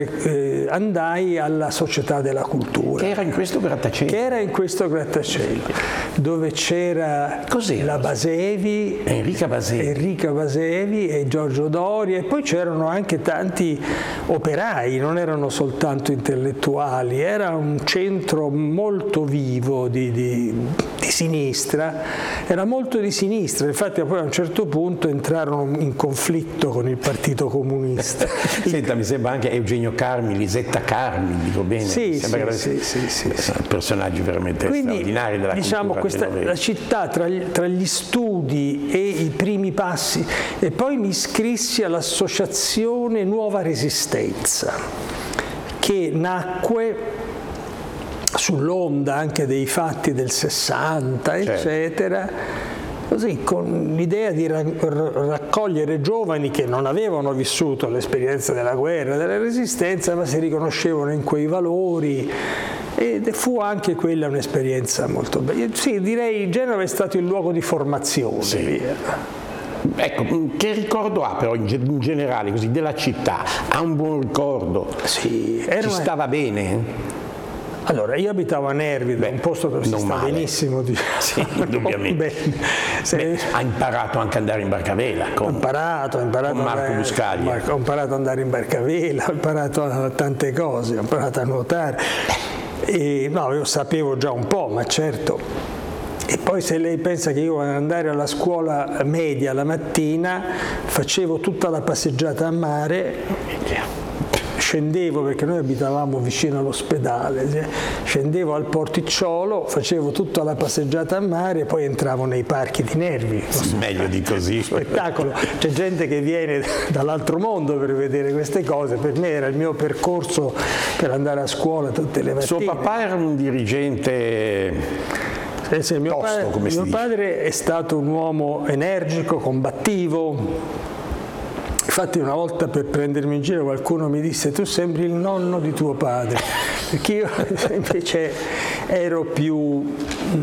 andai alla Società della Cultura. Che era in questo grattacielo. Dove c'era la Basevi, Enrica Basevi e Giorgio Doria, e poi c'erano anche tanti operai, non erano soltanto intellettuali, era un centro molto vivo di sinistra, era molto di sinistra, infatti poi a un certo punto entrarono in conflitto con il Partito Comunista. Senta, mi sembra anche Eugenio Carmi, Lisetta Carmi, dico bene? Sì. Personaggi veramente straordinari della cultura. La città tra gli studi e i primi passi, e poi mi iscrissi all'associazione Nuova Resistenza, che nacque sull'onda anche dei fatti del 60, eccetera, così, con l'idea di raccogliere giovani che non avevano vissuto l'esperienza della guerra, della resistenza, ma si riconoscevano in quei valori. Ed fu anche quella un'esperienza molto bella. Sì, direi Genova è stato il luogo di formazione. Sì. Ecco, che ricordo ha però in generale così della città? Ha un buon ricordo? Sì. Ci stava bene? Allora, io abitavo a Nervi, un posto dove si sta benissimo. Sì, indubbiamente. Ha imparato anche ad andare in barcavela. Ho imparato con Marco Buscaglia. Ho imparato ad andare in barcavela, ho imparato tante cose, ho imparato a nuotare. Io sapevo già un po', ma certo. E poi se lei pensa che io ad andare alla scuola media la mattina, facevo tutta la passeggiata a mare, scendevo, perché noi abitavamo vicino all'ospedale, scendevo al porticciolo, facevo tutta la passeggiata a mare e poi entravo nei parchi di Nervi. Meglio di così. Spettacolo, c'è gente che viene dall'altro mondo per vedere queste cose, per me era il mio percorso per andare a scuola tutte le mattine. Suo papà era un dirigente mio padre è stato un uomo energico, combattivo. Infatti una volta, per prendermi in giro, qualcuno mi disse: tu sembri il nonno di tuo padre, perché io invece ero più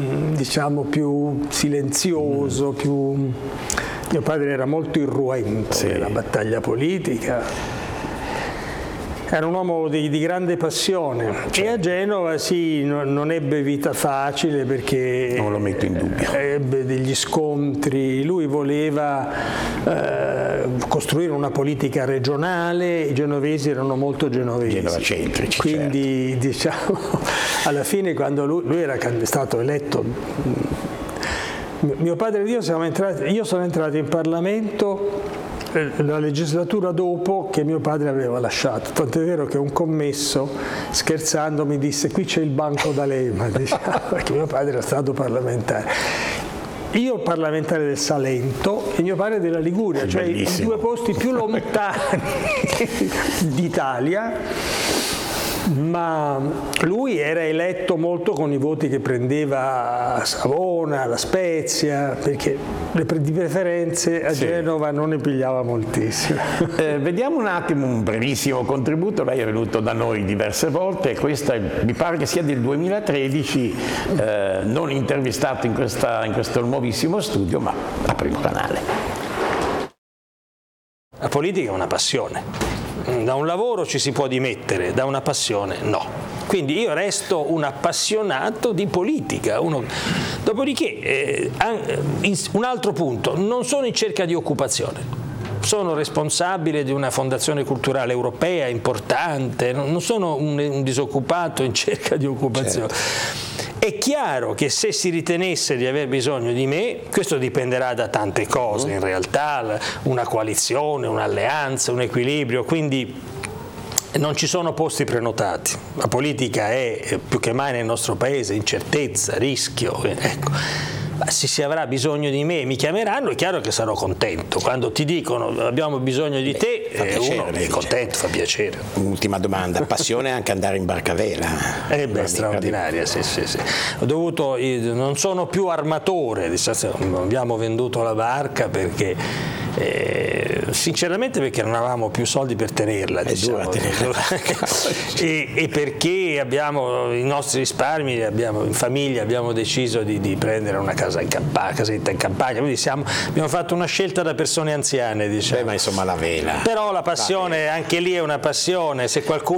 silenzioso, mio padre era molto irruento nella battaglia politica. Era un uomo di grande passione, e a Genova non ebbe vita facile, perché non lo metto in dubbio. Ebbe degli scontri. Lui voleva costruire una politica regionale, i genovesi erano molto genovesi, genovacentrici, quindi alla fine, quando lui era stato eletto, mio padre ed io sono entrato in Parlamento la legislatura dopo che mio padre aveva lasciato, tant'è vero che un commesso, scherzando, mi disse: qui c'è il banco d'Alema, perché mio padre era stato parlamentare. Io parlamentare del Salento e mio padre della Liguria, cioè i due posti più lontani d'Italia. Ma lui era eletto molto con i voti che prendeva a Savona, La Spezia, perché di preferenze a Genova non ne pigliava moltissimo. Vediamo un attimo un brevissimo contributo. Lei è venuto da noi diverse volte, questa mi pare che sia del 2013, non intervistato in questo nuovissimo studio, ma a Primo Canale. La politica è una passione. Da un lavoro ci si può dimettere, da una passione no. Quindi io resto un appassionato di politica. Dopodiché, un altro punto, non sono in cerca di occupazione. Sono responsabile di una fondazione culturale europea importante, non sono un disoccupato in cerca di occupazione. Certo. È chiaro che se si ritenesse di aver bisogno di me, questo dipenderà da tante cose, in realtà una coalizione, un'alleanza, un equilibrio, quindi non ci sono posti prenotati. La politica è più che mai nel nostro paese incertezza, rischio, ecco. Se si avrà bisogno di me, mi chiameranno, è chiaro che sarò contento. Quando ti dicono abbiamo bisogno di te, uno è contento, fa piacere. Ultima domanda, passione anche andare in barcavela? Straordinaria, sì. Non sono più armatore, abbiamo venduto la barca perché Sinceramente perché non avevamo più soldi per tenerla, dura tenerla. e perché abbiamo i nostri risparmi, in famiglia abbiamo deciso di prendere una casetta in campagna, quindi abbiamo fatto una scelta da persone anziane, diciamo. Ma insomma la vela. Però la passione, anche lì è una passione, se qualcuno